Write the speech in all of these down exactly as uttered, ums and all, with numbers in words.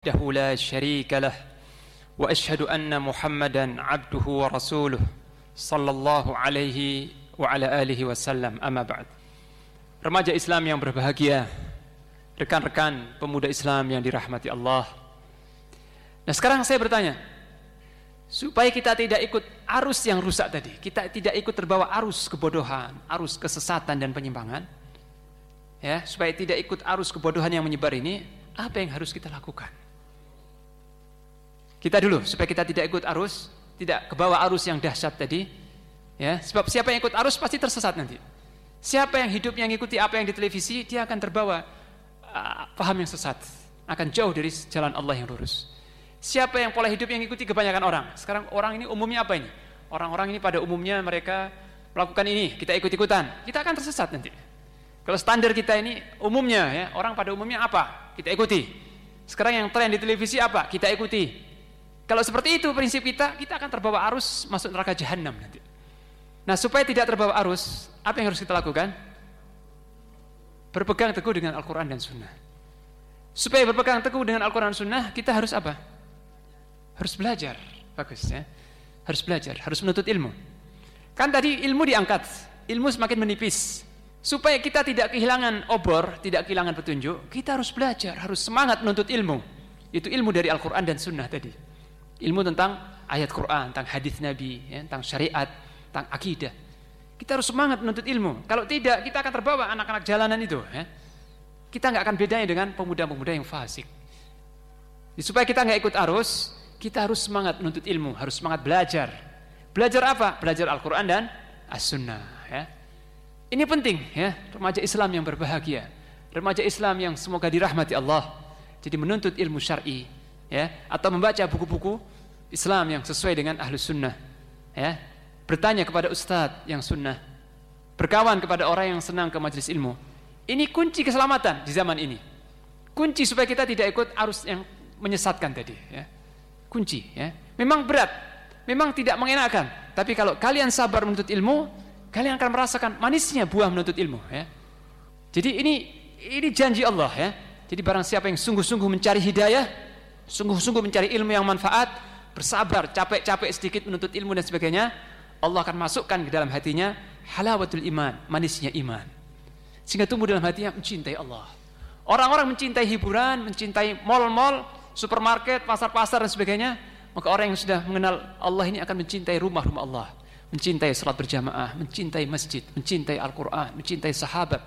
وحده لا شريك له وأشهد أن محمدا عبده ورسوله صلى الله عليه وعلى آله وسلم. أما بعد. Remaja Islam yang berbahagia, rekan-rekan pemuda Islam yang dirahmati Allah. Nah, sekarang saya bertanya, supaya kita tidak ikut arus yang rusak tadi, kita tidak ikut terbawa arus kebodohan, arus kesesatan dan penyimpangan, ya, supaya tidak ikut arus kebodohan yang menyebar ini, apa yang harus kita lakukan? Kita dulu, supaya kita tidak ikut arus, tidak kebawa arus yang dahsyat tadi, ya, sebab siapa yang ikut arus pasti tersesat nanti. Siapa yang hidupnya mengikuti apa yang di televisi, dia akan terbawa uh, paham yang sesat, akan jauh dari jalan Allah yang lurus. Siapa yang pola hidup yang mengikuti kebanyakan orang, sekarang orang ini umumnya apa ini? Orang-orang ini pada umumnya mereka melakukan ini, kita ikut-ikutan, kita akan tersesat nanti. Kalau standar kita ini umumnya, ya, orang pada umumnya apa? Kita ikuti. Sekarang yang tren di televisi apa? Kita ikuti. Kalau seperti itu prinsip kita, kita akan terbawa arus masuk neraka jahanam nanti. Nah, supaya tidak terbawa arus, apa yang harus kita lakukan? Berpegang teguh dengan Al-Quran dan Sunnah. Supaya berpegang teguh dengan Al-Quran dan Sunnah, kita harus apa? Harus belajar. Bagus, ya. Harus belajar, harus menuntut ilmu. Kan tadi ilmu diangkat, ilmu semakin menipis. Supaya kita tidak kehilangan obor, tidak kehilangan petunjuk, kita harus belajar, harus semangat menuntut ilmu. Itu ilmu dari Al-Quran dan Sunnah tadi. Ilmu tentang ayat Quran, tentang hadis Nabi, ya, tentang syariat, tentang akidah. Kita harus semangat menuntut ilmu. Kalau tidak, kita akan terbawa anak-anak jalanan itu, ya. Kita nggak akan bedanya dengan pemuda-pemuda yang fasik. Supaya kita nggak ikut arus, kita harus semangat menuntut ilmu, harus semangat belajar. Belajar apa? Belajar Al-Quran dan As-Sunnah, ya. Ini penting, ya, remaja Islam yang berbahagia, remaja Islam yang semoga dirahmati Allah. Jadi menuntut ilmu syar'i, ya, atau membaca buku-buku Islam yang sesuai dengan Ahlus Sunnah, ya. Bertanya kepada ustadz yang sunnah, berkawan kepada orang yang senang ke majelis ilmu. Ini kunci keselamatan di zaman ini. Kunci supaya kita tidak ikut arus yang menyesatkan tadi, ya. Kunci, ya. Memang berat, memang tidak mengenakan, tapi kalau kalian sabar menuntut ilmu, kalian akan merasakan manisnya buah menuntut ilmu, ya. Jadi ini ini janji Allah, ya. Jadi barang siapa yang sungguh-sungguh mencari hidayah, sungguh-sungguh mencari ilmu yang manfaat, bersabar, capek-capek sedikit menuntut ilmu dan sebagainya, Allah akan masukkan ke dalam hatinya halawatul iman, manisnya iman. Sehingga tumbuh dalam hatinya mencintai Allah. Orang-orang mencintai hiburan, mencintai mal-mal, supermarket, pasar-pasar dan sebagainya, maka orang yang sudah mengenal Allah ini akan mencintai rumah-rumah Allah, mencintai salat berjamaah, mencintai masjid, mencintai Al-Quran, mencintai sahabat.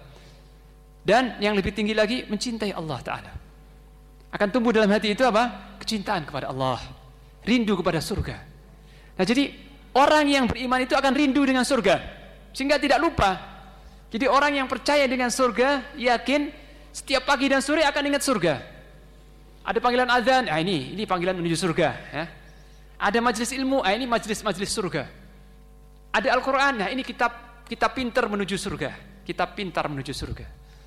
Dan yang lebih tinggi lagi, mencintai Allah Ta'ala. Akan tumbuh dalam hati itu apa? Kecintaan kepada Allah, rindu kepada surga. Nah, jadi orang yang beriman itu akan rindu dengan surga, sehingga tidak lupa. Jadi orang yang percaya dengan surga, yakin setiap pagi dan sore akan ingat surga. Ada panggilan azan, ah ini ini panggilan menuju surga, ya. Ada majelis ilmu, ah ini majelis-majelis surga. Ada Al-Quran, nah ini kitab kitab pintar menuju surga, kitab pintar menuju surga.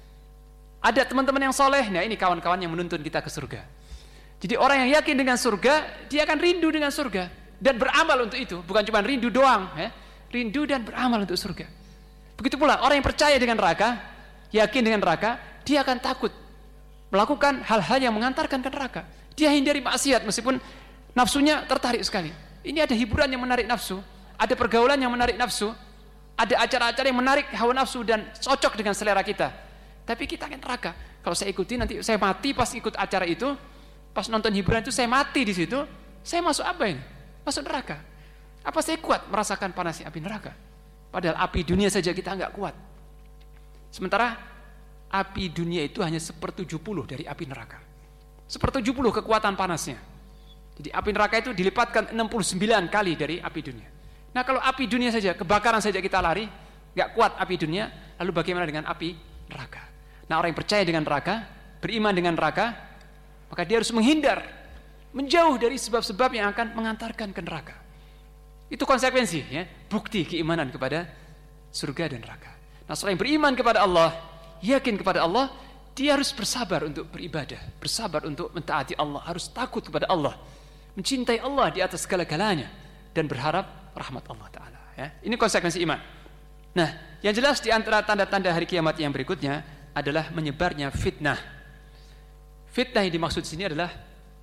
Ada teman-teman yang soleh, nah ini kawan-kawan yang menuntun kita ke surga. Jadi orang yang yakin dengan surga, dia akan rindu dengan surga dan beramal untuk itu, bukan cuma rindu doang, ya. Rindu dan beramal untuk surga. Begitu pula orang yang percaya dengan neraka, yakin dengan neraka, dia akan takut melakukan hal-hal yang mengantarkan ke neraka. Dia hindari maksiat meskipun nafsunya tertarik sekali. Ini ada hiburan yang menarik nafsu, ada pergaulan yang menarik nafsu, ada acara-acara yang menarik hawa nafsu dan cocok dengan selera kita. Tapi kita akan neraka. Kalau saya ikuti nanti saya mati pas ikut acara itu, pas nonton hiburan itu saya mati di situ, saya masuk apa ini? Masuk neraka. Apa saya kuat merasakan panasnya api neraka? Padahal api dunia saja kita enggak kuat. Sementara api dunia itu hanya sepertujuh puluh dari api neraka. Sepertujuh puluh kekuatan panasnya. Jadi api neraka itu dilipatkan enam puluh sembilan kali dari api dunia. Nah, kalau api dunia saja, kebakaran saja kita lari, enggak kuat api dunia, lalu bagaimana dengan api neraka? Nah, orang yang percaya dengan neraka, beriman dengan neraka, maka dia harus menghindar, menjauh dari sebab-sebab yang akan mengantarkan ke neraka. Itu konsekuensi, ya, bukti keimanan kepada surga dan neraka. Nah, seorang yang beriman kepada Allah, yakin kepada Allah, dia harus bersabar untuk beribadah, bersabar untuk mentaati Allah, harus takut kepada Allah, mencintai Allah di atas segala-galanya, dan berharap rahmat Allah Ta'ala, ya. Ini konsekuensi iman. Nah, yang jelas di antara tanda-tanda hari kiamat yang berikutnya adalah menyebarnya fitnah. Fitnah yang dimaksud di sini adalah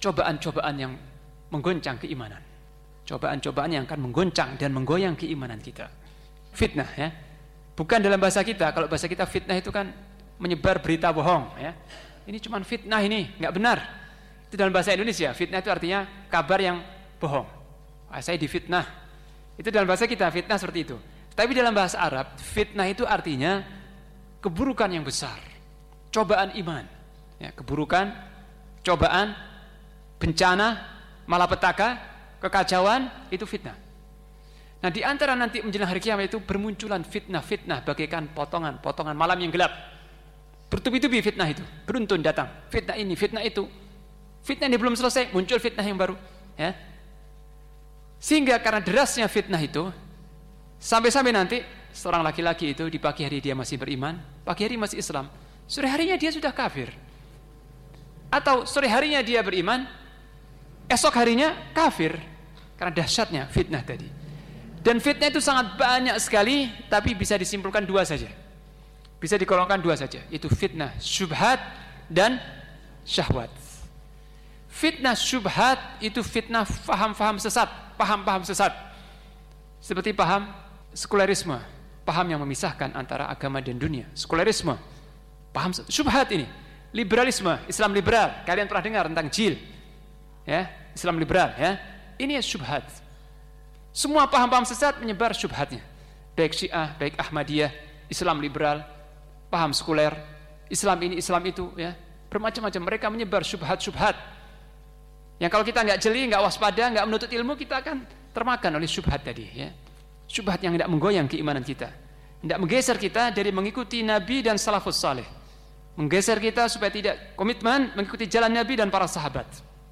cobaan-cobaan yang menggoncang keimanan. Cobaan-cobaan yang akan menggoncang dan menggoyang keimanan kita. Fitnah ya. Bukan dalam bahasa kita. Kalau bahasa kita fitnah itu kan menyebar berita bohong ya. Ini cuma fitnah ini, enggak benar. Itu dalam bahasa Indonesia. Fitnah itu artinya kabar yang bohong. Ah, saya difitnah. Itu dalam bahasa kita fitnah seperti itu. Tapi dalam bahasa Arab, fitnah itu artinya keburukan yang besar. Cobaan iman. Ya, keburukan, cobaan, bencana, malapetaka, kekacauan, itu fitnah. Nah, di antara nanti menjelang hari kiamat itu bermunculan fitnah-fitnah bagaikan potongan-potongan malam yang gelap. Bertubi-tubi fitnah itu, beruntun datang. Fitnah ini, fitnah itu. Fitnah ini belum selesai, muncul fitnah yang baru. Ya. Sehingga karena derasnya fitnah itu, sampai-sampai nanti seorang laki-laki itu di pagi hari dia masih beriman, pagi hari masih Islam, sore harinya dia sudah kafir. Atau sore harinya dia beriman, esok harinya kafir. Karena dahsyatnya fitnah tadi. Dan fitnah itu sangat banyak sekali, tapi bisa disimpulkan dua saja. Bisa digolongkan dua saja, yaitu fitnah syubhat dan syahwat. Fitnah syubhat itu fitnah faham-faham sesat, paham-paham sesat. Seperti paham sekulerisme, paham yang memisahkan antara agama dan dunia. Sekulerisme, paham syubhat ini. Liberalisme, Islam liberal. Kalian pernah dengar tentang jil? Ya, Islam liberal ya. Ini syubhat. Semua paham-paham sesat menyebar syubhatnya. Baik Syiah, baik Ahmadiyah, Islam liberal, paham sekuler, Islam ini, Islam itu ya. Bermacam-macam mereka menyebar syubhat-syubhat. Yang kalau kita enggak jeli, enggak waspada, enggak menuntut ilmu, kita akan termakan oleh syubhat tadi ya. Syubhat yang tidak menggoyang keimanan kita. Tidak menggeser kita dari mengikuti Nabi dan salafus saleh. Menggeser kita supaya tidak komitmen mengikuti jalan Nabi dan para sahabat.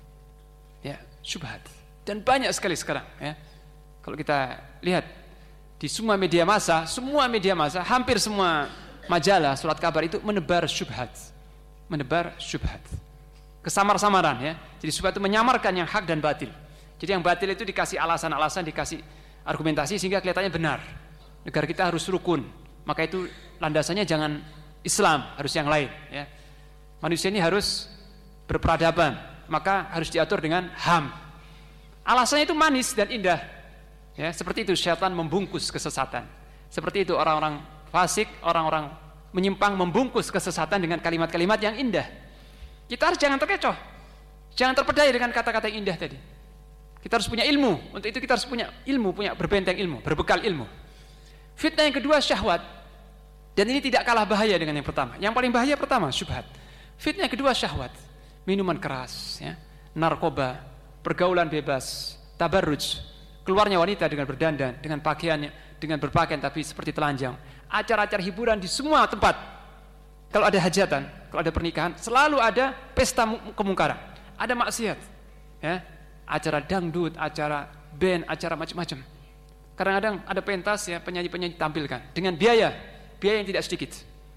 Ya, syubhat. Dan banyak sekali sekarang ya. Kalau kita lihat di semua media massa, semua media massa, hampir semua majalah, surat kabar itu menebar syubhat. Menebar syubhat. Kesamar-samaran ya. Jadi syubhat itu menyamarkan yang hak dan batil. Jadi yang batil itu dikasih alasan-alasan, dikasih argumentasi sehingga kelihatannya benar. Negara kita harus rukun. Maka itu landasannya jangan Islam, harus yang lain ya. Manusia ini harus berperadaban, maka harus diatur dengan H A M. Alasannya itu manis dan indah. Ya, seperti itu syaitan membungkus kesesatan. Seperti itu orang-orang fasik, orang-orang menyimpang membungkus kesesatan dengan kalimat-kalimat yang indah. Kita harus jangan terkecoh. Jangan terpedaya dengan kata-kata yang indah tadi. Kita harus punya ilmu. Untuk itu kita harus punya ilmu, punya berbenteng ilmu, berbekal ilmu. Fitnah yang kedua syahwat. Dan ini tidak kalah bahaya dengan yang pertama. Yang paling bahaya pertama syubhat. Fitnah yang kedua syahwat. Minuman keras, ya, narkoba, pergaulan bebas, tabarruj. Keluarnya wanita dengan berdandan, dengan pakaiannya, dengan berpakaian tapi seperti telanjang. Acara-acara hiburan di semua tempat. Kalau ada hajatan, kalau ada pernikahan, selalu ada pesta kemungkaran. Ada maksiat. Ya, acara dangdut, acara band, acara macam-macam. Kadang-kadang ada pentas ya, penyanyi-penyanyi tampilkan dengan biaya, biaya yang tidak sedikit.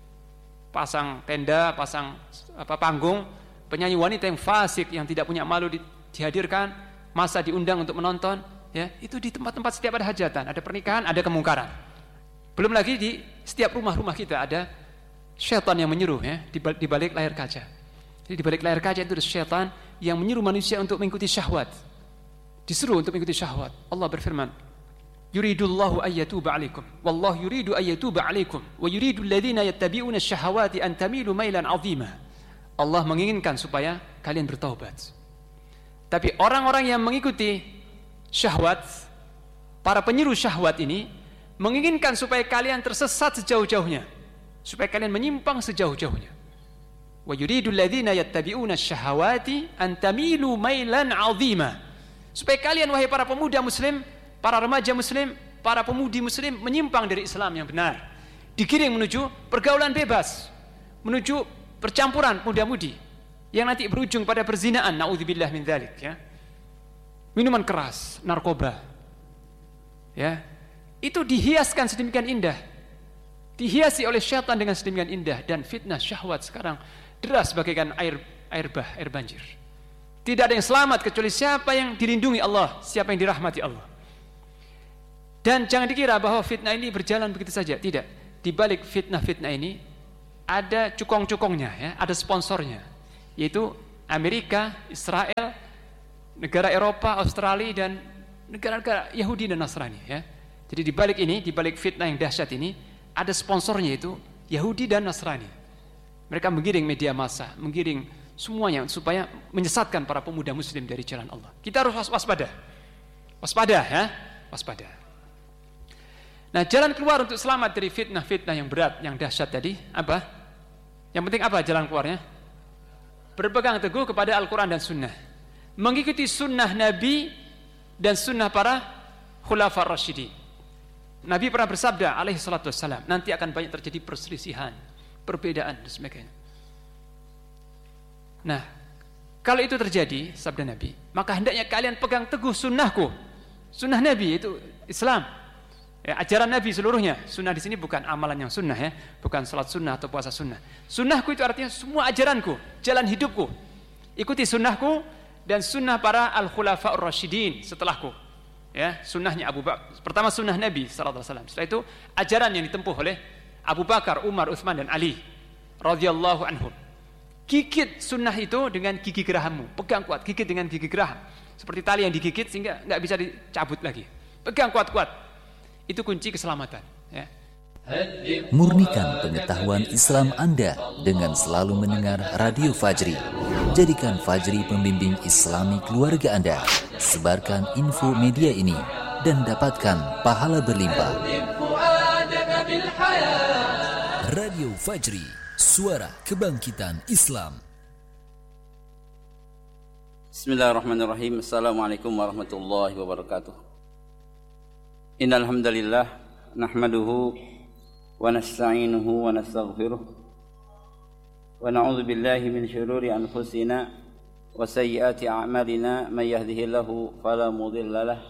Pasang tenda, pasang apa panggung, penyanyi wanita yang fasik yang tidak punya malu di, dihadirkan, masa diundang untuk menonton. Ya, itu di tempat-tempat setiap ada hajatan, ada pernikahan, ada kemungkaran. Belum lagi di setiap rumah-rumah kita ada syaitan yang menyuruh ya, di balik layar kaca. Jadi di balik layar kaca itu ada syaitan yang menyuruh manusia untuk mengikuti syahwat. Disuruh untuk mengikuti syahwat. Allah berfirman, "Yuridullahu ayyatuba 'alaikum, wallahu yuridu ayyatuba 'alaikum, wa yuridu alladhina yattabi'una asy-syahawati an tamilu mailan 'azima." Allah menginginkan supaya kalian bertaubat. Tapi orang-orang yang mengikuti syahwat, para penyuruh syahwat ini menginginkan supaya kalian tersesat sejauh-jauhnya, supaya kalian menyimpang sejauh-jauhnya. Wa yuridul ladzina yattabi'una asy-syahawati an tamilu mailan 'azima. Supaya kalian wahai para pemuda muslim, para remaja muslim, para pemudi muslim menyimpang dari Islam yang benar, digiring menuju pergaulan bebas, menuju percampuran muda-mudi yang nanti berujung pada perzinaan, naudzubillah min dzalik ya. Minuman keras, narkoba, ya, itu dihiaskan sedemikian indah, dihiasi oleh syaitan dengan sedemikian indah, dan fitnah syahwat sekarang deras bagaikan air air bah, air banjir. Tidak ada yang selamat kecuali siapa yang dilindungi Allah, siapa yang dirahmati Allah. Dan jangan dikira bahwa fitnah ini berjalan begitu saja, tidak. Di balik fitnah-fitnah ini ada cukong-cukongnya, ya, ada sponsornya, yaitu Amerika, Israel, negara Eropa, Australia dan negara-negara Yahudi dan Nasrani ya. Jadi di balik ini, di balik fitnah yang dahsyat ini ada sponsornya itu Yahudi dan Nasrani. Mereka menggiring media massa, menggiring semuanya supaya menyesatkan para pemuda muslim dari jalan Allah. Kita harus waspada. Waspada ya, waspada. Nah, jalan keluar untuk selamat dari fitnah-fitnah yang berat, yang dahsyat tadi apa? Yang penting apa jalan keluarnya? Berpegang teguh kepada Al-Quran dan Sunnah, mengikuti Sunnah Nabi dan Sunnah para Khulafa Rasyidin. Nabi pernah bersabda alaihi salatu wassalam, nanti akan banyak terjadi perselisihan, perbedaan dan sebagainya. Nah, kalau itu terjadi, sabda Nabi, maka hendaknya kalian pegang teguh sunnahku. Sunnah Nabi itu Islam, ya, ajaran Nabi seluruhnya. Sunnah di sini bukan amalan yang sunnah ya, bukan salat sunnah atau puasa sunnah. Sunnahku itu artinya semua ajaranku, jalan hidupku. Ikuti sunnahku dan sunnah para al-khulafa ar-rasyidin setelahku. Ya, sunnahnya Abu Bakar. Pertama sunnah Nabi sallallahu alaihi wasallam. Setelah itu ajaran yang ditempuh oleh Abu Bakar, Umar, Utsman dan Ali radhiyallahu anhum. Gigit sunnah itu dengan gigi gerahammu, pegang kuat, gigit dengan gigi geraham. Seperti tali yang digigit sehingga enggak bisa dicabut lagi. Pegang kuat-kuat. Itu kunci keselamatan, ya. Murnikan pengetahuan Islam Anda dengan selalu mendengar Radio Fajri. Jadikan Fajri pembimbing Islami keluarga Anda. Sebarkan info media ini dan dapatkan pahala berlimpah. Radio Fajri, suara kebangkitan Islam. Bismillahirrahmanirrahim. Assalamualaikum warahmatullahi wabarakatuh. Innal hamdalillah nahmaduhu wa nasta'inuhu wa nastaghfiruh wa na'udzu billahi min shururi anfusina wa sayyiati a'malina may yahdihillahu fala mudilla lahu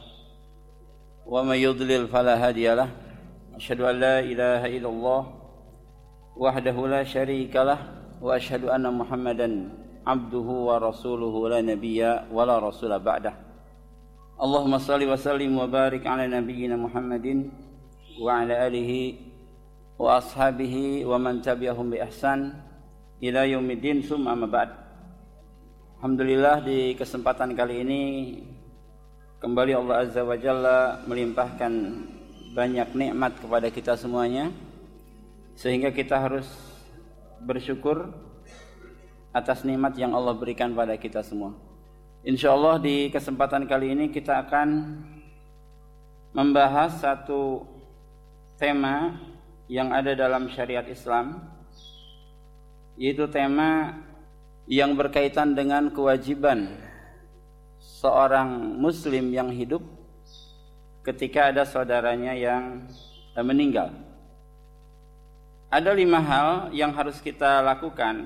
wa may yudlil fala hadiya lahu. Asyhadu an la ilaha illallah wahdahu la syarika lah wa asyhadu anna Muhammadan abduhu wa rasuluhu la nabiyya wa la rasula ba'dah. Allahumma salli wa sallim wa barik ala nabiyyina Muhammadin wa ala alihi wa ashabihi wa man tabi'ahum bi ihsan ila yaumiddin summa amma ba'd. Alhamdulillah, di kesempatan kali ini kembali Allah Azza wa Jalla melimpahkan banyak nikmat kepada kita semuanya, sehingga kita harus bersyukur atas nikmat yang Allah berikan pada kita semua. Insyaallah di kesempatan kali ini kita akan membahas satu tema yang ada dalam syariat Islam, yaitu tema yang berkaitan dengan kewajiban seorang muslim yang hidup ketika ada saudaranya yang meninggal. Ada lima hal yang harus kita lakukan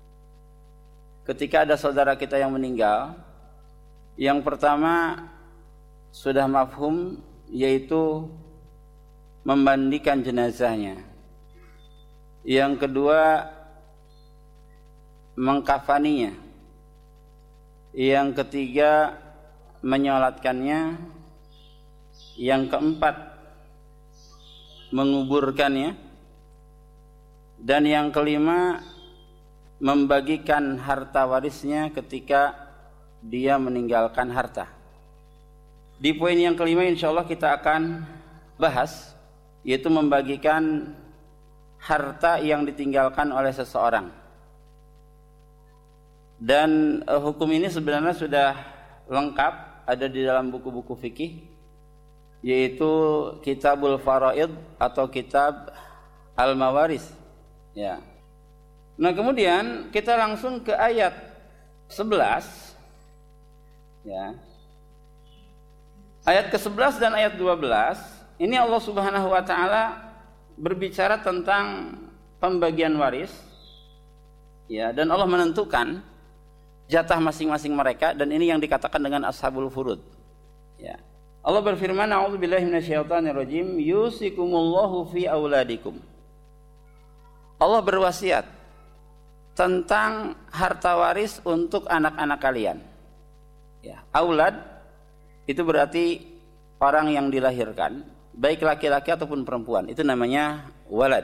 ketika ada saudara kita yang meninggal. Yang pertama sudah mafhum, yaitu memandikan jenazahnya. Yang kedua mengkafaninya. Yang ketiga menyolatkannya. Yang keempat menguburkannya. Dan yang kelima membagikan harta warisnya ketika dia meninggalkan harta. Di poin yang kelima insyaallah kita akan bahas, yaitu membagikan harta yang ditinggalkan oleh seseorang. Dan uh, hukum ini sebenarnya sudah lengkap ada di dalam buku-buku fikih, yaitu Kitabul Faraid atau Kitab Al-Mawaris, ya. Nah, kemudian kita langsung ke ayat sebelas, ya. Ayat ke sebelas dan ayat dua belas ini Allah Subhanahu wa taala berbicara tentang pembagian waris, ya, dan Allah menentukan jatah masing-masing mereka, dan ini yang dikatakan dengan ashabul furud, ya. Allah berfirman, a'udzubillahi minasyaitonirrajim, yusikumullahu fi auladikum. Allah berwasiat tentang harta waris untuk anak-anak kalian. Ya, aulad itu berarti orang yang dilahirkan, baik laki-laki ataupun perempuan. Itu namanya walad.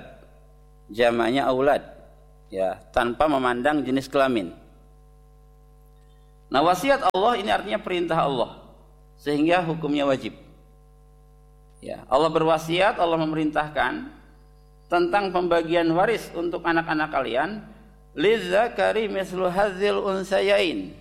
Jamaknya aulad. Ya, tanpa memandang jenis kelamin. Nah, wasiat Allah ini artinya perintah Allah, sehingga hukumnya wajib. Ya, Allah berwasiat, Allah memerintahkan tentang pembagian waris untuk anak-anak kalian, lizzakari mislu hadzil unsayain.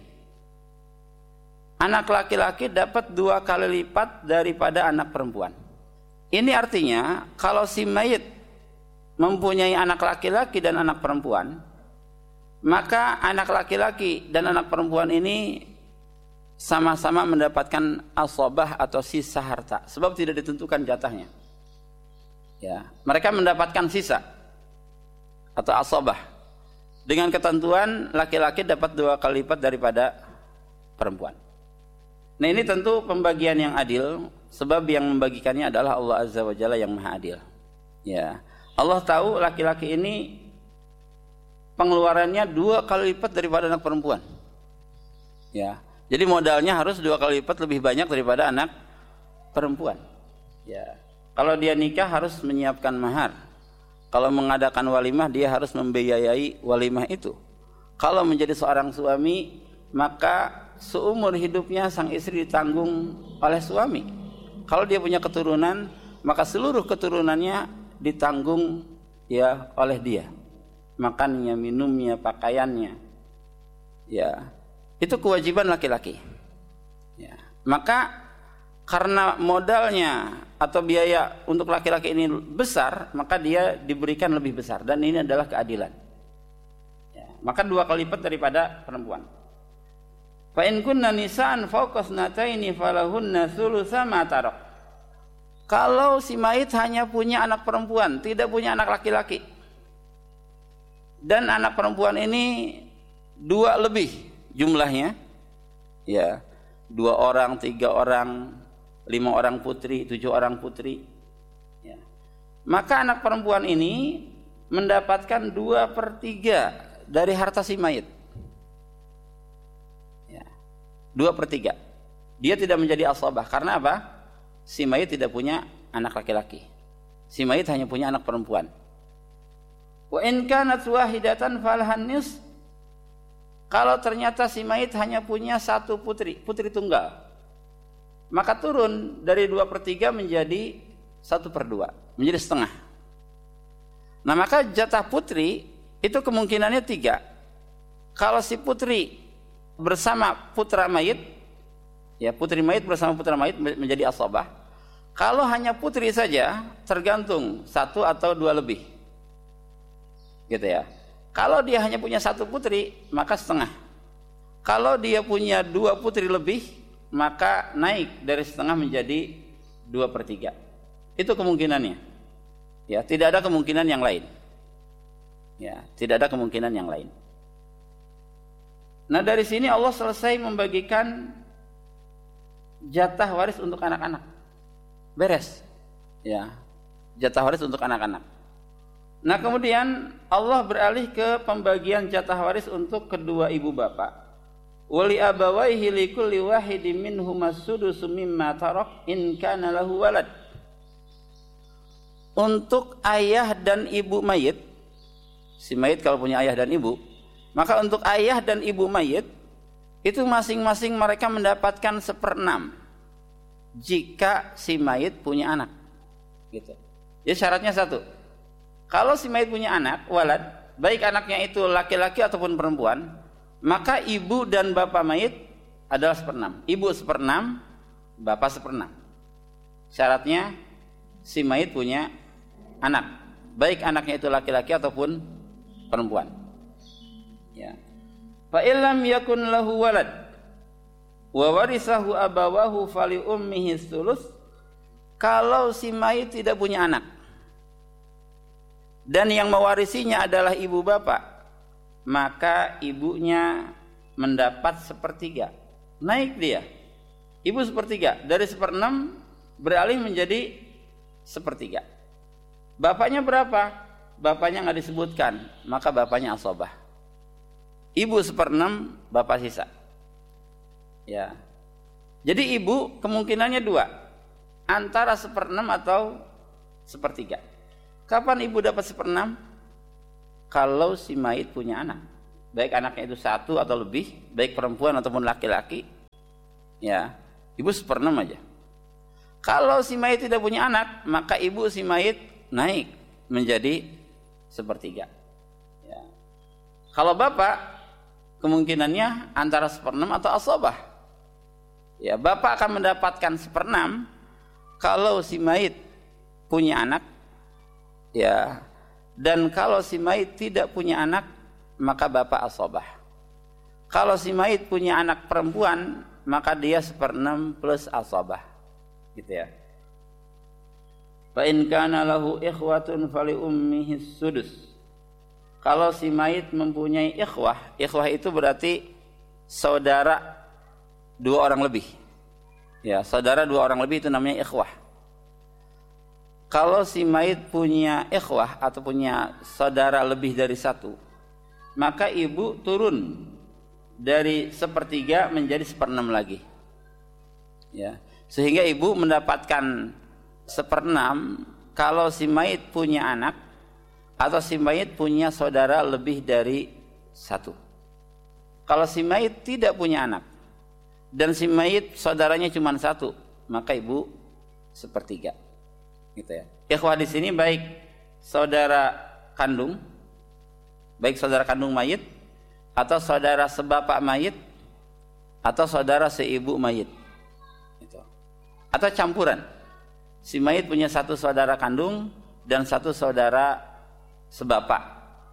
Anak laki-laki dapat dua kali lipat daripada anak perempuan. Ini artinya kalau si mayit mempunyai anak laki-laki dan anak perempuan, maka anak laki-laki dan anak perempuan ini sama-sama mendapatkan asabah atau sisa harta, sebab tidak ditentukan jatahnya. Ya, mereka mendapatkan sisa atau asabah dengan ketentuan laki-laki dapat dua kali lipat daripada perempuan. Nah, ini tentu pembagian yang adil, sebab yang membagikannya adalah Allah Azza wa Jalla yang Maha Adil. Ya, Allah tahu laki-laki ini pengeluarannya dua kali lipat daripada anak perempuan. Ya, jadi modalnya harus dua kali lipat lebih banyak daripada anak perempuan. Ya, kalau dia nikah harus menyiapkan mahar. Kalau mengadakan walimah dia harus membiayai walimah itu. Kalau menjadi seorang suami, maka seumur hidupnya sang istri ditanggung oleh suami. Kalau dia punya keturunan, maka seluruh keturunannya ditanggung ya oleh dia. Makannya, minumnya, pakaiannya. Ya, itu kewajiban laki-laki. Ya, maka karena modalnya atau biaya untuk laki-laki ini besar, maka dia diberikan lebih besar, dan ini adalah keadilan. Ya, maka dua kali lipat daripada perempuan. Fa in kunna nisaan fawqa thnataini falahunna thulutsa ma tarak. Kalau si mayit hanya punya anak perempuan, tidak punya anak laki-laki, dan anak perempuan ini dua lebih jumlahnya, ya, dua orang, tiga orang, lima orang putri, tujuh orang putri, ya, maka anak perempuan ini mendapatkan dua per tiga dari harta si mayit. Ya, dua per tiga. Dia tidak menjadi asabah. Karena apa? Si mayit tidak punya anak laki-laki. Si mayit hanya punya anak perempuan. Wa in kanat wahidatan falahan nis. Kalau ternyata si mayit hanya punya satu putri, putri tunggal, maka turun dari dua per tiga menjadi satu per dua, menjadi setengah. Nah, maka jatah putri itu kemungkinannya tiga. Kalau si putri bersama putra mayit, ya, putri mayit bersama putra mayit menjadi asabah. Kalau hanya putri saja, tergantung satu atau dua lebih, gitu ya. Kalau dia hanya punya satu putri, maka setengah. Kalau dia punya dua putri lebih, maka naik dari setengah menjadi dua per tiga. Itu kemungkinannya. Ya, tidak ada kemungkinan yang lain. Ya, tidak ada kemungkinan yang lain. Nah, dari sini Allah selesai membagikan jatah waris untuk anak-anak. Beres. Ya, jatah waris untuk anak-anak. Nah, kemudian Allah beralih ke pembagian jatah waris untuk kedua ibu bapak. Wali abawaihi likulli wahidin minhuma sudusu mimma tarak in kana lahu walad. Untuk ayah dan ibu mayit, si mayit kalau punya ayah dan ibu, maka untuk ayah dan ibu mayit itu masing-masing mereka mendapatkan seperenam jika si mayit punya anak, gitu. Ya, syaratnya satu. Kalau si mayit punya anak, walad, baik anaknya itu laki-laki ataupun perempuan, maka ibu dan bapak mayit adalah seperenam. Ibu seperenam, bapak seperenam. Syaratnya si mayit punya anak, baik anaknya itu laki-laki ataupun perempuan. Ya. Fa illam yakun lahu walad wa warisahu abawahu fali ummihi sulus. Kalau si mayit tidak punya anak dan yang mewarisinya adalah ibu bapak, maka ibunya mendapat sepertiga. Naik dia, ibu sepertiga, dari seperenam beralih menjadi sepertiga. Bapaknya berapa? Bapaknya nggak disebutkan, maka bapaknya asabah. Ibu seperenam, bapak sisa. Ya, jadi ibu kemungkinannya dua, antara seperenam atau sepertiga. Kapan ibu dapat seperenam? Kalau si mayit punya anak. baik anaknya itu satu atau lebih, baik perempuan ataupun laki-laki, ya, ibu seperenam aja. Kalau si mayit tidak punya anak, maka ibu si mayit naik menjadi sepertiga. Ya. Kalau bapak, kemungkinannya antara seperenam atau asobah. Ya, bapak akan mendapatkan seperenam kalau si mayit punya anak, ya. Dan kalau si mayit tidak punya anak, maka bapak asobah. Kalau si mayit punya anak perempuan, maka dia seperenam plus asobah, gitu ya. Fa in kana lahu ikhwatun fali ummihi sudus. Kalau si mayit mempunyai ikhwah, ikhwah itu berarti saudara dua orang lebih. Ya, saudara dua orang lebih itu namanya ikhwah. Kalau si mayit punya ikhwah atau punya saudara lebih dari satu, maka ibu turun dari sepertiga menjadi seperenam lagi. Ya, sehingga ibu mendapatkan seperenam kalau si mayit punya anak atau si mayit punya saudara lebih dari satu. Kalau si mayit tidak punya anak dan si mayit saudaranya cuma satu, maka ibu sepertiga, gitu ya. Ikhwah di sini baik saudara kandung, baik saudara kandung mayit atau saudara sebapak mayit atau saudara seibu mayit, gitu. Atau campuran. Si mayit punya satu saudara kandung dan satu saudara sebapak.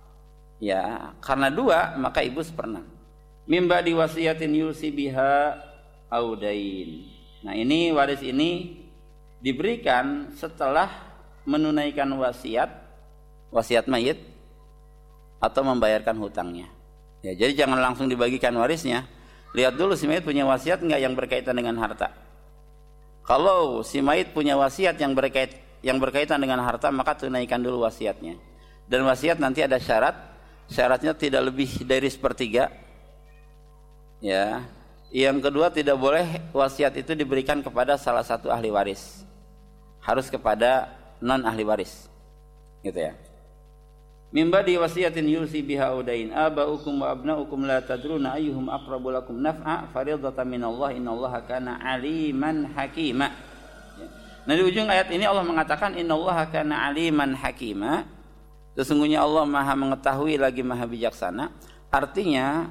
Ya, karena dua maka ibu seperenam. Mimba diwasiyatin yusi biha audain. Nah, ini waris ini diberikan setelah menunaikan wasiat, wasiat mayit atau membayarkan hutangnya. Ya, jadi jangan langsung dibagikan warisnya. Lihat dulu si mayit punya wasiat enggak yang berkaitan dengan harta. Kalau si mayit punya wasiat yang berkait yang berkaitan dengan harta, maka tunaikan dulu wasiatnya. Dan wasiat nanti ada syarat, syaratnya tidak lebih dari sepertiga. Ya. Yang kedua, tidak boleh wasiat itu diberikan kepada salah satu ahli waris. Harus kepada non ahli waris. Gitu ya. Mimba di wasiatin yusi biha udain abaukum wa abnaukum la tadruna ayyuhum aqrabu lakum naf'a fariidatan minallah innallaha kana aliman hakima. Nah, di ujung ayat ini Allah mengatakan innallaha kana aliman hakima. Sesungguhnya Allah Maha mengetahui lagi Maha bijaksana. Artinya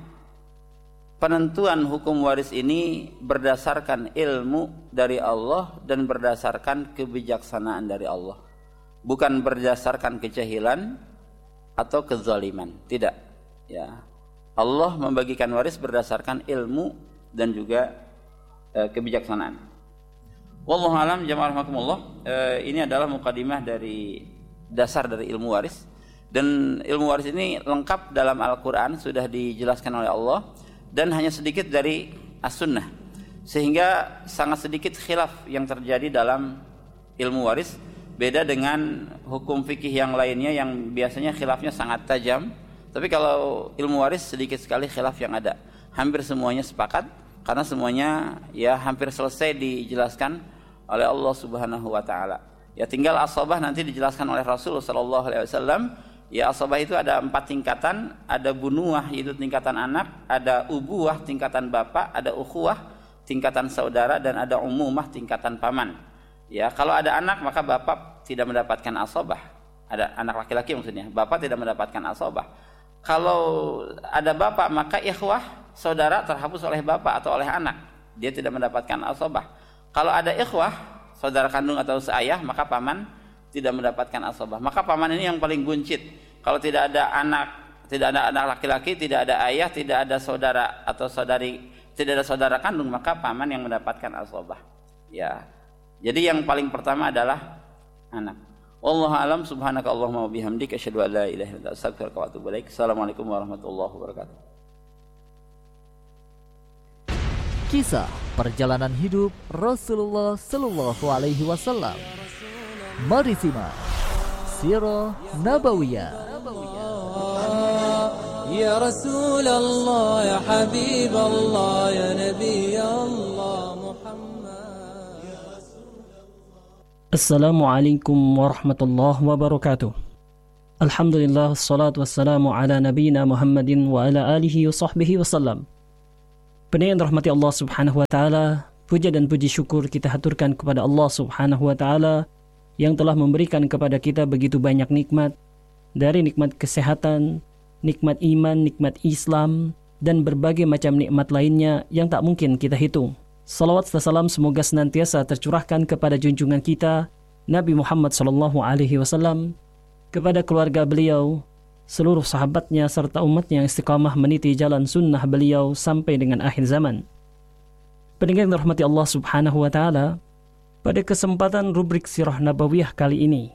penentuan hukum waris ini berdasarkan ilmu dari Allah dan berdasarkan kebijaksanaan dari Allah. Bukan berdasarkan kejahilan atau kezaliman, tidak, ya. Allah membagikan waris berdasarkan ilmu dan juga e, kebijaksanaan. Wallahu alam, jamaah rahimakumullah. E, ini adalah mukadimah dari dasar dari ilmu waris, dan ilmu waris ini lengkap dalam Al-Qur'an, sudah dijelaskan oleh Allah, dan hanya sedikit dari As-Sunnah, sehingga sangat sedikit khilaf yang terjadi dalam ilmu waris. Beda dengan hukum fikih yang lainnya yang biasanya khilafnya sangat tajam. Tapi kalau ilmu waris sedikit sekali khilaf yang ada. Hampir semuanya sepakat karena semuanya ya hampir selesai dijelaskan oleh Allah Subhanahu wa taala. Ya tinggal asabah nanti dijelaskan oleh Rasulullah sallallahu alaihi wasallam. Ya asabah itu ada empat tingkatan, ada bunuah itu tingkatan anak, ada ubuah tingkatan bapak, ada ukhuwah tingkatan saudara, dan ada umumah tingkatan paman. Ya, kalau ada anak maka bapak tidak mendapatkan asabah. Ada anak laki-laki maksudnya, bapak tidak mendapatkan asabah. Kalau ada bapak maka ikhwah, saudara terhapus oleh bapak atau oleh anak, dia tidak mendapatkan asabah. Kalau ada ikhwah, saudara kandung atau seayah, maka paman tidak mendapatkan asabah. Maka paman ini yang paling buncit. Kalau tidak ada anak, tidak ada anak laki-laki, tidak ada ayah, tidak ada saudara atau saudari, tidak ada saudara kandung, maka paman yang mendapatkan asabah. Ya. Jadi yang paling pertama adalah anak. Wallahu a'lam, subhanaka Allahumma wa bihamdika asyhadu an la ilaha illa anta astaghfiruka wa atubu ilaik. Assalamualaikum warahmatullahi wabarakatuh. Kisah perjalanan hidup Rasulullah sallallahu alaihi wasallam. Mari simak Sirah Nabawiyah. Ya Rasulullah, ya Habiballah, ya Nabi Allah Muhammad. Assalamualaikum warahmatullahi wabarakatuh. Alhamdulillah, wassalatu wassalamu ala nabiyina Muhammadin wa ala alihi wa sahbihi wasallam. Pendengar yang dirahmati Allah subhanahu wa ta'ala, puja dan puji syukur kita haturkan kepada Allah subhanahu wa ta'ala yang telah memberikan kepada kita begitu banyak nikmat, dari nikmat kesehatan, nikmat iman, nikmat Islam, dan berbagai macam nikmat lainnya yang tak mungkin kita hitung. Salawat dan salam semoga senantiasa tercurahkan kepada junjungan kita Nabi Muhammad sallallahu alaihi wasallam, kepada keluarga beliau, seluruh sahabatnya serta umatnya yang istiqamah meniti jalan sunnah beliau sampai dengan akhir zaman. Pendengar yang dirahmati Allah subhanahu wa ta'ala, pada kesempatan rubrik Sirah Nabawiyah kali ini,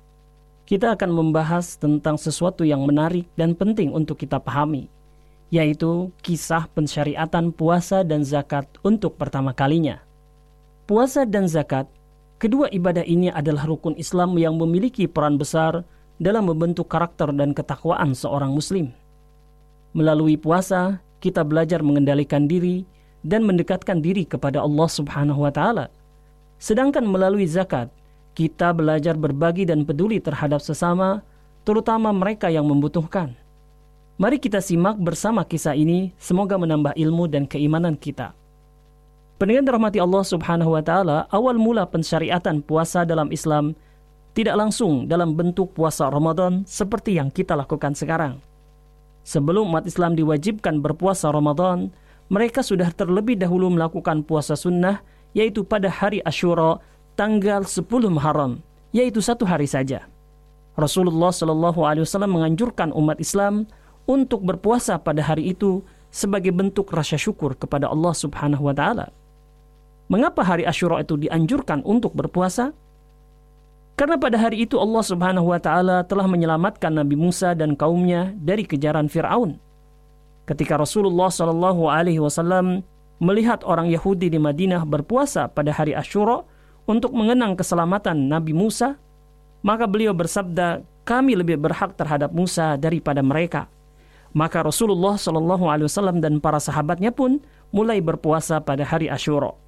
kita akan membahas tentang sesuatu yang menarik dan penting untuk kita pahami, yaitu kisah pensyariatan puasa dan zakat untuk pertama kalinya. Puasa dan zakat, kedua ibadah ini adalah rukun Islam yang memiliki peran besar dalam membentuk karakter dan ketakwaan seorang muslim. Melalui puasa, kita belajar mengendalikan diri dan mendekatkan diri kepada Allah subhanahu wa ta'ala. Sedangkan melalui zakat, kita belajar berbagi dan peduli terhadap sesama, terutama mereka yang membutuhkan. Mari kita simak bersama kisah ini, semoga menambah ilmu dan keimanan kita. Pendengar dirahmati Allah subhanahu wa ta'ala, awal mula pensyariatan puasa dalam Islam tidak langsung dalam bentuk puasa Ramadan seperti yang kita lakukan sekarang. Sebelum umat Islam diwajibkan berpuasa Ramadan, mereka sudah terlebih dahulu melakukan puasa sunnah, yaitu pada hari Asyura tanggal sepuluh Muharram, yaitu satu hari saja. Rasulullah shallallahu alaihi wasallam menganjurkan umat Islam untuk berpuasa pada hari itu sebagai bentuk rasa syukur kepada Allah subhanahu wa ta'ala. Mengapa hari Asyura itu dianjurkan untuk berpuasa? Karena pada hari itu Allah subhanahu wa ta'ala telah menyelamatkan Nabi Musa dan kaumnya dari kejaran Fir'aun. Ketika Rasulullah shallallahu alaihi wasallam melihat orang Yahudi di Madinah berpuasa pada hari Asyura untuk mengenang keselamatan Nabi Musa, maka beliau bersabda, kami lebih berhak terhadap Musa daripada mereka. Maka Rasulullah shallallahu alaihi wasallam dan para sahabatnya pun mulai berpuasa pada hari Asyura.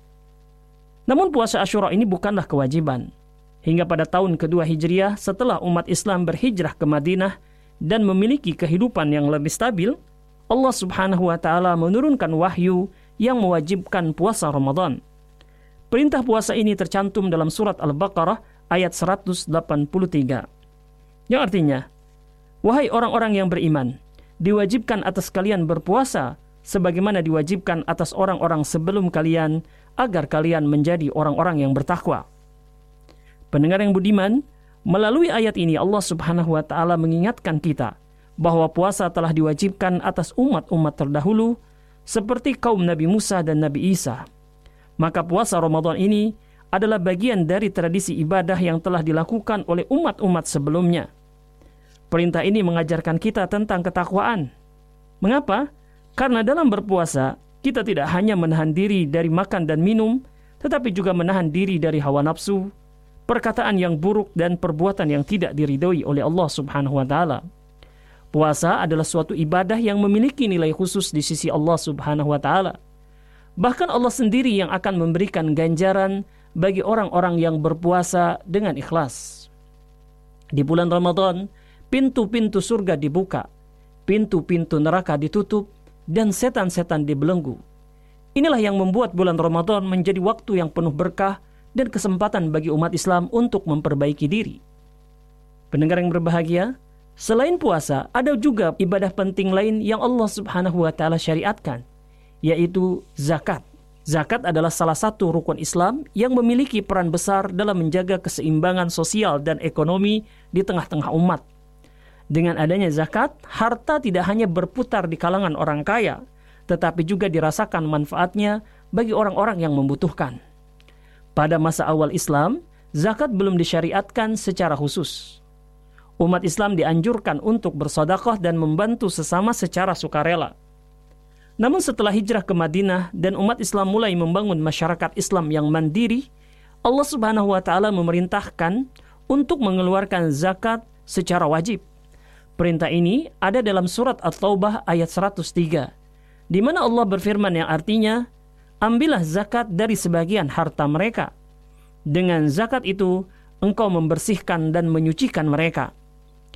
Namun puasa Asyura ini bukanlah kewajiban. Hingga pada tahun kedua Hijriah, setelah umat Islam berhijrah ke Madinah dan memiliki kehidupan yang lebih stabil, Allah subhanahu wa ta'ala menurunkan wahyu yang mewajibkan puasa Ramadan. Perintah puasa ini tercantum dalam surat Al-Baqarah ayat seratus delapan puluh tiga. Yang artinya, wahai orang-orang yang beriman, diwajibkan atas kalian berpuasa sebagaimana diwajibkan atas orang-orang sebelum kalian, agar kalian menjadi orang-orang yang bertakwa. Pendengar yang budiman, melalui ayat ini Allah subhanahu wa ta'ala mengingatkan kita bahwa puasa telah diwajibkan atas umat-umat terdahulu seperti kaum Nabi Musa dan Nabi Isa. Maka puasa Ramadan ini adalah bagian dari tradisi ibadah yang telah dilakukan oleh umat-umat sebelumnya. Perintah ini mengajarkan kita tentang ketakwaan. Mengapa? Karena dalam berpuasa, kita tidak hanya menahan diri dari makan dan minum, tetapi juga menahan diri dari hawa nafsu, perkataan yang buruk dan perbuatan yang tidak diridhoi oleh Allah subhanahu wa ta'ala. Puasa adalah suatu ibadah yang memiliki nilai khusus di sisi Allah subhanahu wa ta'ala. Bahkan Allah sendiri yang akan memberikan ganjaran bagi orang-orang yang berpuasa dengan ikhlas. Di bulan Ramadan, pintu-pintu surga dibuka, pintu-pintu neraka ditutup, dan setan-setan dibelenggu. Inilah yang membuat bulan Ramadan menjadi waktu yang penuh berkah dan kesempatan bagi umat Islam untuk memperbaiki diri. Pendengar yang berbahagia, selain puasa, ada juga ibadah penting lain yang Allah subhanahu wa ta'ala syariatkan, yaitu zakat. Zakat adalah salah satu rukun Islam yang memiliki peran besar dalam menjaga keseimbangan sosial dan ekonomi di tengah-tengah umat. Dengan adanya zakat, harta tidak hanya berputar di kalangan orang kaya, tetapi juga dirasakan manfaatnya bagi orang-orang yang membutuhkan. Pada masa awal Islam, zakat belum disyariatkan secara khusus. Umat Islam dianjurkan untuk bersedekah dan membantu sesama secara sukarela. Namun setelah hijrah ke Madinah dan umat Islam mulai membangun masyarakat Islam yang mandiri, Allah subhanahu wa ta'ala memerintahkan untuk mengeluarkan zakat secara wajib. Perintah ini ada dalam surat At-Taubah ayat seratus tiga, di mana Allah berfirman yang artinya, ambillah zakat dari sebagian harta mereka. Dengan zakat itu, engkau membersihkan dan menyucikan mereka.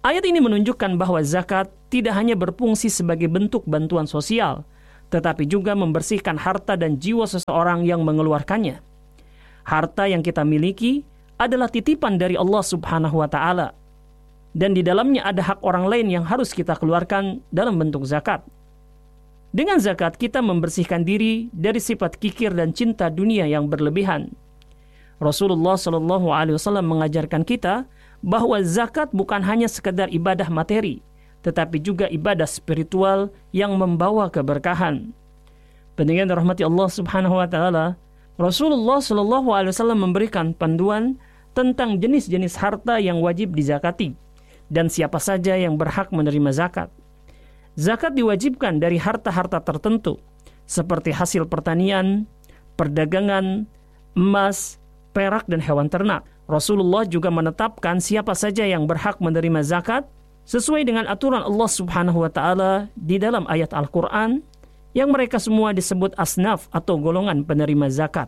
Ayat ini menunjukkan bahwa zakat tidak hanya berfungsi sebagai bentuk bantuan sosial, tetapi juga membersihkan harta dan jiwa seseorang yang mengeluarkannya. Harta yang kita miliki adalah titipan dari Allah Subhanahu wa Ta'ala, dan di dalamnya ada hak orang lain yang harus kita keluarkan dalam bentuk zakat. Dengan zakat kita membersihkan diri dari sifat kikir dan cinta dunia yang berlebihan. Rasulullah Shallallahu Alaihi Wasallam mengajarkan kita bahwa zakat bukan hanya sekedar ibadah materi, tetapi juga ibadah spiritual yang membawa keberkahan. Pendengar rahmati Allah Subhanahu Wa Taala, Rasulullah Shallallahu Alaihi Wasallam memberikan panduan tentang jenis-jenis harta yang wajib dizakati dan siapa saja yang berhak menerima zakat. Zakat diwajibkan dari harta-harta tertentu seperti hasil pertanian, perdagangan, emas, perak, dan hewan ternak. Rasulullah juga menetapkan siapa saja yang berhak menerima zakat sesuai dengan aturan Allah Subhanahu wa Ta'ala di dalam ayat Al-Quran, yang mereka semua disebut asnaf atau golongan penerima zakat.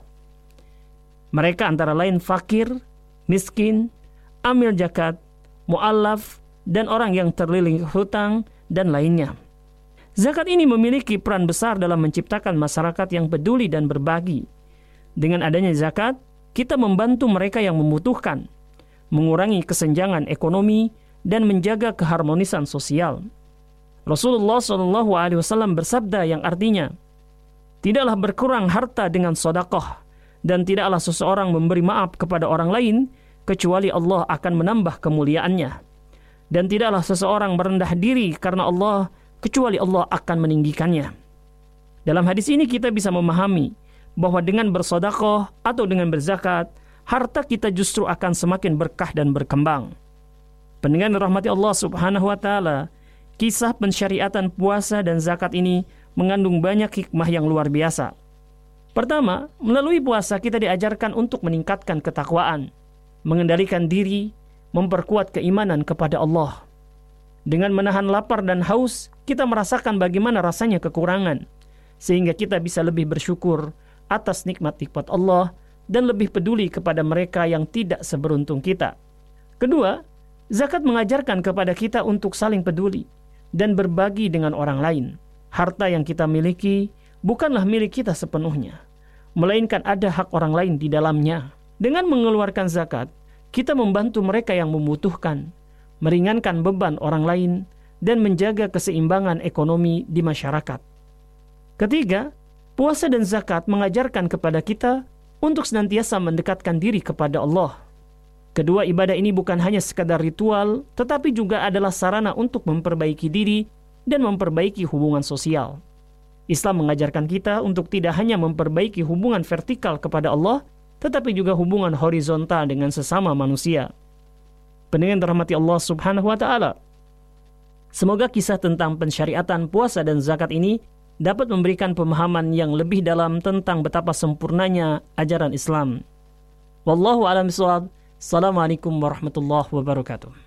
Mereka antara lain fakir, miskin, amil zakat, mu'allaf, dan orang yang terlilit hutang, dan lainnya. Zakat ini memiliki peran besar dalam menciptakan masyarakat yang peduli dan berbagi. Dengan adanya zakat, kita membantu mereka yang membutuhkan, mengurangi kesenjangan ekonomi, dan menjaga keharmonisan sosial. Rasulullah Shallallahu Alaihi Wasallam bersabda yang artinya, tidaklah berkurang harta dengan sedekah, dan tidaklah seseorang memberi maaf kepada orang lain kecuali Allah akan menambah kemuliaannya, dan tidaklah seseorang merendah diri karena Allah kecuali Allah akan meninggikannya. Dalam hadis ini kita bisa memahami bahwa dengan bersedekah atau dengan berzakat, harta kita justru akan semakin berkah dan berkembang. Pendengar rahmati Allah Subhanahu wa Ta'ala, kisah pensyariatan puasa dan zakat ini mengandung banyak hikmah yang luar biasa. Pertama, melalui puasa kita diajarkan untuk meningkatkan ketakwaan, mengendalikan diri, memperkuat keimanan kepada Allah. Dengan menahan lapar dan haus, kita merasakan bagaimana rasanya kekurangan, sehingga kita bisa lebih bersyukur atas nikmat-nikmat Allah dan lebih peduli kepada mereka yang tidak seberuntung kita. Kedua, zakat mengajarkan kepada kita untuk saling peduli dan berbagi dengan orang lain. Harta yang kita miliki bukanlah milik kita sepenuhnya, melainkan ada hak orang lain di dalamnya. Dengan mengeluarkan zakat, kita membantu mereka yang membutuhkan, meringankan beban orang lain, dan menjaga keseimbangan ekonomi di masyarakat. Ketiga, puasa dan zakat mengajarkan kepada kita untuk senantiasa mendekatkan diri kepada Allah. Kedua ibadah ini bukan hanya sekadar ritual, tetapi juga adalah sarana untuk memperbaiki diri dan memperbaiki hubungan sosial. Islam mengajarkan kita untuk tidak hanya memperbaiki hubungan vertikal kepada Allah, tetapi juga hubungan horizontal dengan sesama manusia. Pendengar dirahmati Allah Subhanahu wa Ta'ala, semoga kisah tentang pensyariatan puasa dan zakat ini dapat memberikan pemahaman yang lebih dalam tentang betapa sempurnanya ajaran Islam. Wallahu a'lam bishawab. Assalamualaikum warahmatullahi wabarakatuh.